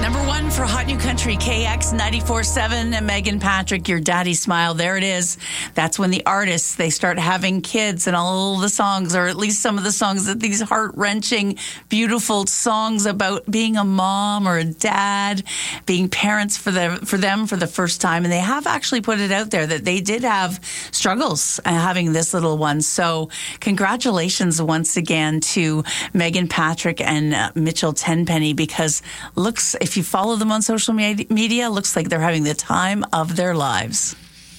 Number one for Hot New Country, KX 94.7, and Megan Patrick, Your Daddy Smile. There it is. That's when the artists, they start having kids, and all the songs, or at least some of the songs, that these heart-wrenching, beautiful songs about being a mom or a dad, being parents for them for the first time. And they have actually put it out there that they did have struggles having this little one. So congratulations once again to Megan Patrick and Mitchell Tenpenny, because if you follow them on social media, looks like they're having the time of their lives.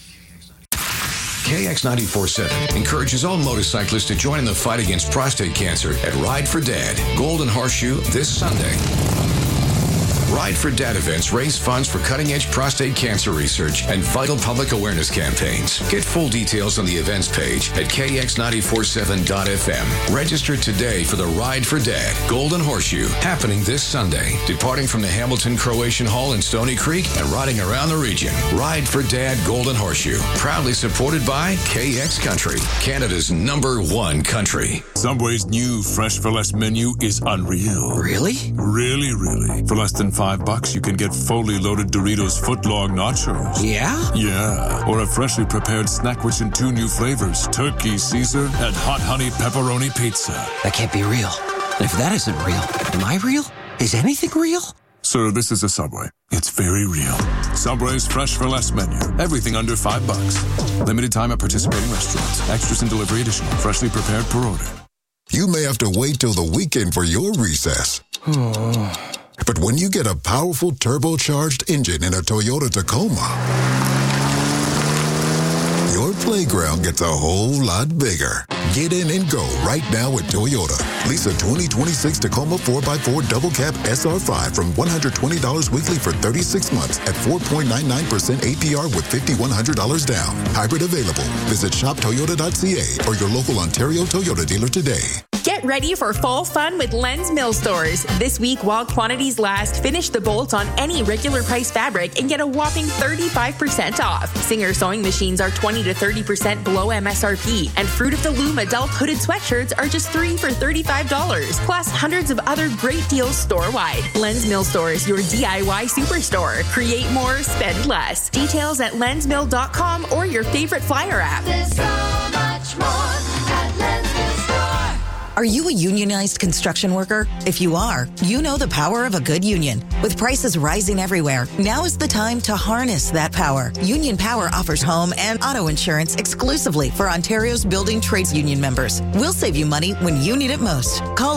KX 94.7 encourages all motorcyclists to join in the fight against prostate cancer at Ride for Dad, Golden Horseshoe, this Sunday. Ride for Dad events raise funds for cutting-edge prostate cancer research and vital public awareness campaigns. Get full details on the events page at kx947.fm. Register today for the Ride for Dad Golden Horseshoe, happening this Sunday, departing from the Hamilton Croatian Hall in Stony Creek and riding around the region. Ride for Dad Golden Horseshoe, proudly supported by KX Country, Canada's #1 country. Subway's new Fresh for Less menu is unreal. Really? Really, really. For less than $5, you can get fully loaded Doritos footlong nachos. Yeah? Yeah. Or a freshly prepared snack rich in 2 new flavors, Turkey Caesar and Hot Honey Pepperoni Pizza. That can't be real. And if that isn't real, am I real? Is anything real? Sir, this is a Subway. It's very real. Subway's Fresh for Less menu. Everything under $5. Limited time at participating restaurants. Extras and delivery additional. Freshly prepared per order. You may have to wait till the weekend for your recess. But when you get a powerful turbocharged engine in a Toyota Tacoma, your playground gets a whole lot bigger. Get in and go right now at Toyota. Lease a 2026 Tacoma 4x4 Double Cab SR5 from $120 weekly for 36 months at 4.99% APR with $5,100 down. Hybrid available. Visit shoptoyota.ca or your local Ontario Toyota dealer today. Get ready for fall fun with Len's Mill Stores. This week, while quantities last, finish the bolts on any regular price fabric and get a whopping 35% off. Singer sewing machines are 20 to 30% below MSRP, and Fruit of the Loom adult hooded sweatshirts are just $3 for $35, plus hundreds of other great deals store-wide. Len's Mill Stores, your DIY superstore. Create more, spend less. Details at lensmill.com or your favorite flyer app. There's so much more at Len's Mill Store. Are you a unionized construction worker? If you are, you know the power of a good union. With prices rising everywhere, now is the time to harness that power. Union Power offers home and auto insurance exclusively for Ontario's building trades union members. We'll save you money when you need it most. Call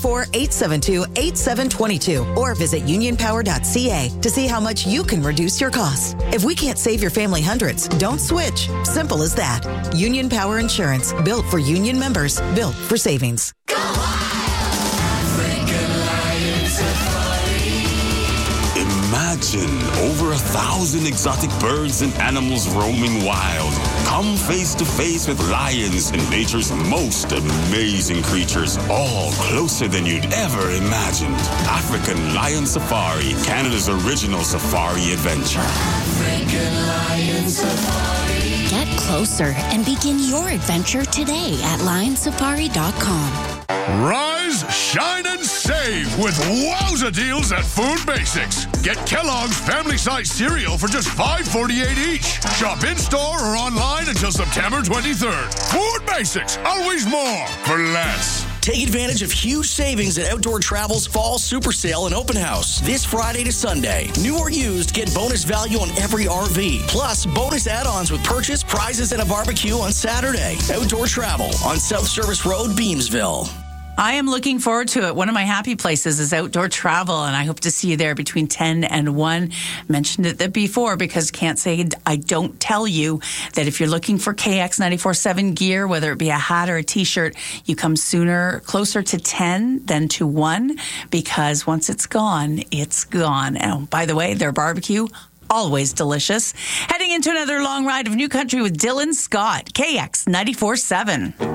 844-872-8722 or visit unionpower.ca to see how much you can reduce your costs. If we can't save your family hundreds, don't switch. Simple as that. Union Power Insurance, built for union members, built for savings. Go wild! African Lion Safari. Imagine over 1,000 exotic birds and animals roaming wild. Come face to face with lions and nature's most amazing creatures, all closer than you'd ever imagined. African Lion Safari, Canada's original safari adventure. African Lion Safari. Get closer and begin your adventure today at lionsafari.com. Rise, shine, and save with wowza deals at Food Basics. Get Kellogg's family-size cereal for just $5.48 each. Shop in-store or online until September 23rd. Food Basics, always more for less. Take advantage of huge savings at Outdoor Travel's Fall Super Sale and Open House. This Friday to Sunday. New or used, get bonus value on every RV. Plus, bonus add-ons with purchase, prizes, and a barbecue on Saturday. Outdoor Travel on South Service Road, Beamsville. I am looking forward to it. One of my happy places is Outdoor Travel, and I hope to see you there between 10 and 1. Mentioned it before because can't say I don't tell you that if you're looking for KX 94.7 gear, whether it be a hat or a T-shirt, you come closer to 10 than to 1, because once it's gone, it's gone. And by the way, their barbecue, always delicious. Heading into another long ride of New Country with Dylan Scott, KX 94.7.